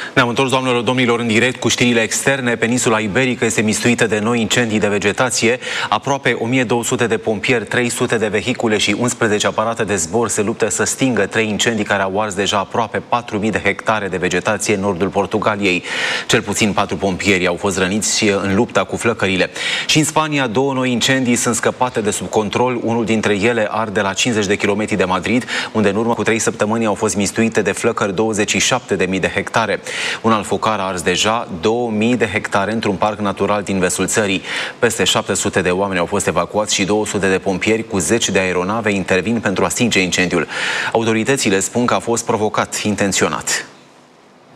Ne-am întors, doamnelor, domnilor, în direct cu știrile externe. Peninsula Iberică este mistuită de noi incendii de vegetație. Aproape 1200 de pompieri, 300 de vehicule și 11 aparate de zbor se luptă să stingă 3 incendii care au ars deja aproape 4000 de hectare de vegetație în nordul Portugaliei. Cel puțin 4 pompieri au fost răniți în lupta cu flăcările. Și în Spania, 2 noi incendii sunt scăpate de sub control. Unul dintre ele arde la 50 de kilometri de Madrid, unde în urmă cu 3 săptămâni au fost mistuite de flăcări 27.000 de hectare. Un alt focar a ars deja 2000 de hectare într-un parc natural din vestul țării. Peste 700 de oameni au fost evacuați și 200 de pompieri cu 10 de aeronave intervin pentru a stinge incendiul. Autoritățile spun că a fost provocat intenționat.